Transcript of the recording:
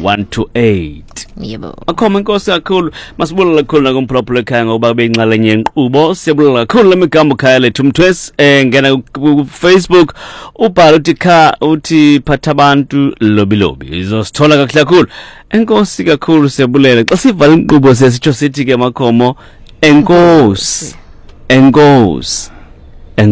128. Yebo. Akhoma inkosi kakhulu masibulala kakhulu nakumphulaphula ekhaya ngoba beyinxalenye yenqubo siyabulala kakhulu lemigambo khaya lethu mthwesi ngena ku Facebook ubhala uthi phatha abantu lobilobi izosithola kahle kakhulu enkosi kakhulu siyabulela xa sivala inqubo sesitsho sithi ke makhomo enkosi